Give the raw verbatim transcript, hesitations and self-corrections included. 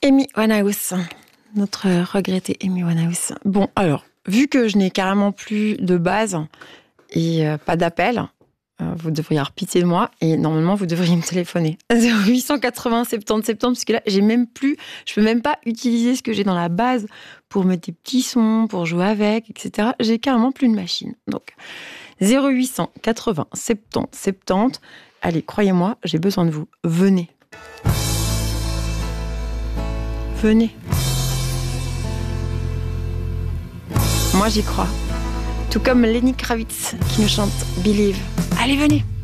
Amy Winehouse, notre regrettée Amy Winehouse. Bon, alors, vu que je n'ai carrément plus de base et euh, pas d'appel, euh, vous devriez avoir pitié de moi et normalement, vous devriez me téléphoner. zéro huit cent quatre-vingts soixante-dix soixante-dix, parce que là, j'ai même plus, je peux même pas utiliser ce que j'ai dans la base pour mettre des petits sons, pour jouer avec, et cetera. J'ai carrément plus de machine. Donc, zéro huit cent quatre-vingts soixante-dix soixante-dix. Allez, croyez-moi, j'ai besoin de vous. Venez. Venez. Moi, j'y crois. Tout comme Lenny Kravitz qui nous chante Believe. Allez, venez.